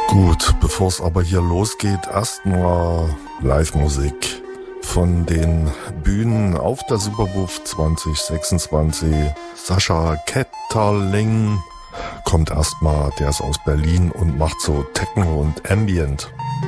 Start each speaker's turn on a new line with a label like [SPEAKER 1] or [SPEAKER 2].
[SPEAKER 1] Gut, bevor es aber hier losgeht, erstmal Live-Musik von den Bühnen auf der Superwolf 2026. Sascha Ketterling kommt erstmal, der ist aus Berlin und macht so Techno und Ambient.